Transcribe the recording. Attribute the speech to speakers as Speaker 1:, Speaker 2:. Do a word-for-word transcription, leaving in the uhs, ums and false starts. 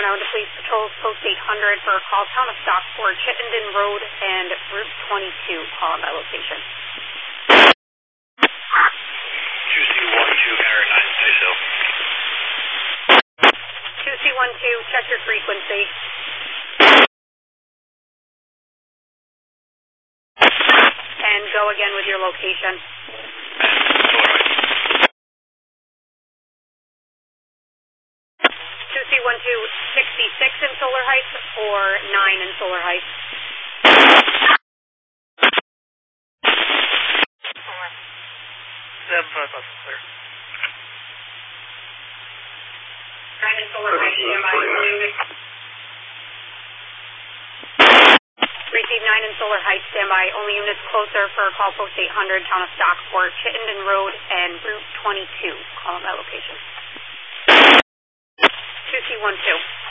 Speaker 1: out to Police Patrols, Post eight hundred for a call, town of Stockport, Chittenden Road, and Route twenty-two. Call on that location.
Speaker 2: two C one two, Carrier nine, stay still.
Speaker 1: two C one two, check your frequency. And go again with your location. two C one two, sixty-six in Solar Heights or nine in Solar Heights?
Speaker 2: seven five five, clear.
Speaker 1: nine in Solar Heights, standby. Receive nine in Solar Heights, standby. Only units closer for a call, Post eight hundred, town of Stockport, Chittenden Road, and Route twenty-two. Call on that location. two C one two.